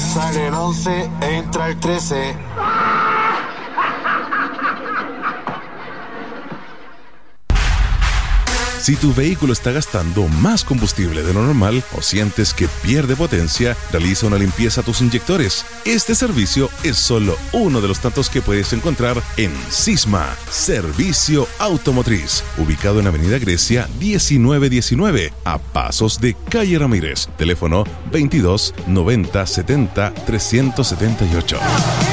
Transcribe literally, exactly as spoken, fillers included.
Sale el once, entra el trece. Si tu vehículo está gastando más combustible de lo normal o sientes que pierde potencia, realiza una limpieza a tus inyectores. Este servicio es solo uno de los tantos que puedes encontrar en Sisma, Servicio Automotriz, ubicado en Avenida Grecia diecinueve diecinueve, a pasos de Calle Ramírez. Teléfono veintidós noventa setenta trescientos setenta y ocho.